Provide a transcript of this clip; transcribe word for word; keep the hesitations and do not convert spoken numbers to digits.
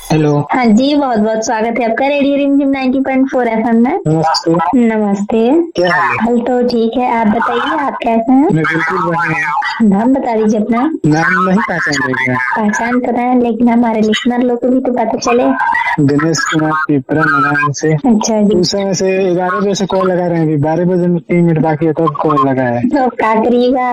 Hello. हाँ जी, बहुत बहुत स्वागत है आपका रेडियो रिमझिम ninety point four F M में। नमस्ते। नमस्ते। क्या हाल है? हाल तो ठीक है, आप बताइए आप कैसे हैं? मैं बिल्कुल बढ़िया हूँ। नाम बता दीजिए अपना। नाम नहीं पहचान रही क्या? पहचान पता है, लेकिन हमारे लिसनर लोग को भी तो पता चले। दिनेश कुमार पिपरा नारायण से। अच्छा जी। उस समय से ग्यारह बजे से कॉल लगा रहे हैं, अभी बारह बजे में तीन मिनट बाकी है तब कॉल लगा है। तो क्या करिएगा।